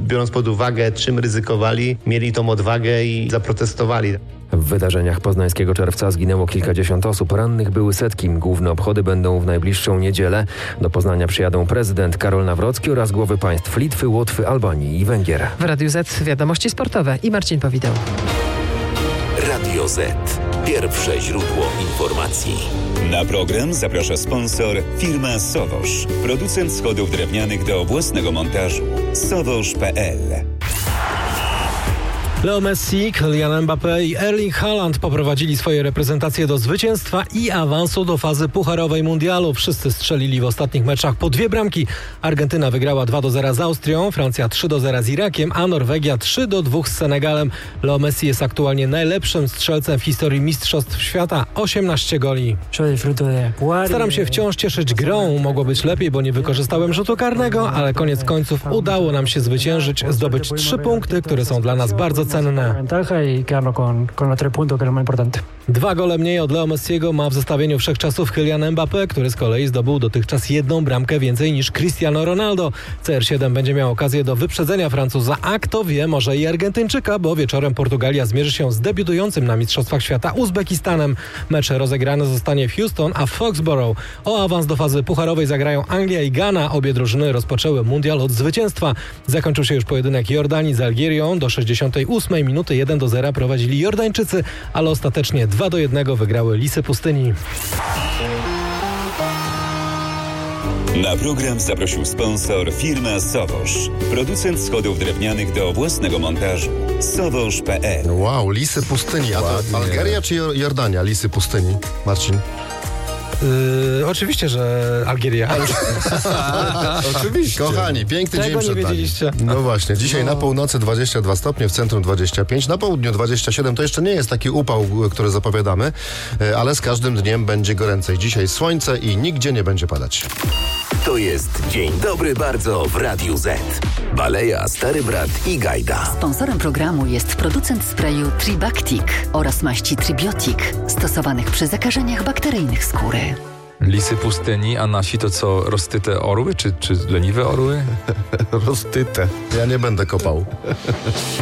biorąc pod uwagę, czym ryzykowali, mieli tą odwagę i zaprotestowali. W wydarzeniach poznańskiego czerwca zginęło kilkadziesiąt osób, rannych były setki. Główne obchody będą w najbliższą niedzielę. Do Poznania przyjadą prezydent Karol Nawrocki oraz głowy państw Litwy, Łotwy, Albanii i Węgier. W Radiu Z wiadomości sportowe i Marcin Powidał. Radio Z. Pierwsze źródło informacji. Na program zaprasza sponsor firma Sowosz. Producent schodów drewnianych do własnego montażu. Sowosz.pl. Leo Messi, Kylian Mbappé i Erling Haaland poprowadzili swoje reprezentacje do zwycięstwa i awansu do fazy pucharowej mundialu. Wszyscy strzelili w ostatnich meczach po 2 bramki. Argentyna wygrała 2-0 z Austrią, Francja 3-0 z Irakiem, a Norwegia 3-2 z Senegalem. Leo Messi jest aktualnie najlepszym strzelcem w historii Mistrzostw Świata. 18 goli. Staram się wciąż cieszyć grą. Mogło być lepiej, bo nie wykorzystałem rzutu karnego, ale koniec końców udało nam się zwyciężyć, zdobyć 3 punkty, które są dla nas bardzo cenne. 2 gole mniej od Leo Messiego ma w zestawieniu wszechczasów Kylian Mbappé, który z kolei zdobył dotychczas 1 bramkę więcej niż Cristiano Ronaldo. CR7 będzie miał okazję do wyprzedzenia Francuza, a kto wie, może i Argentyńczyka, bo wieczorem Portugalia zmierzy się z debiutującym na Mistrzostwach Świata Uzbekistanem. Mecz rozegrany zostanie w Houston, a w Foxborough. O awans do fazy pucharowej zagrają Anglia i Ghana. Obie drużyny rozpoczęły mundial od zwycięstwa. Zakończył się już pojedynek Jordanii z Algierią. Do 68 minuty 1-0 prowadzili Jordańczycy, ale ostatecznie 2-1 wygrały Lisy Pustyni. Na program zaprosił sponsor firma Sowosz. Producent schodów drewnianych do własnego montażu. Sowosz.pl. Wow, Lisy Pustyni. A to Algeria czy Jordania? Lisy Pustyni. Marcin? Oczywiście, że Algieria. Oczywiście. Kochani, piękny Tego dzień przed nie nami. wiedzieliście. No właśnie, dzisiaj na północy 22 stopnie, w centrum 25, na południu 27. To jeszcze nie jest taki upał, który zapowiadamy, ale z każdym dniem będzie goręcej. Dzisiaj słońce i nigdzie nie będzie padać. To jest Dzień Dobry Bardzo w Radiu Z. Baleja, Stary Brat i Gajda. Sponsorem programu jest producent sprayu Tribactic oraz maści Tribiotic, stosowanych przy zakażeniach bakteryjnych skóry. Lisy pustyni, a nasi to co, roztyte orły, czy leniwe orły? Roztyte. Ja nie będę kopał.